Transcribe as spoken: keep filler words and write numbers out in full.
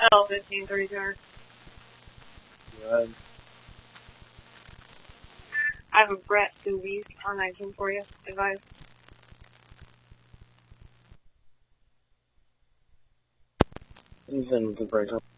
L fifteen thirty-two. Good. I have a Brett Doobies on nineteen for you. Advise. He's in good break up.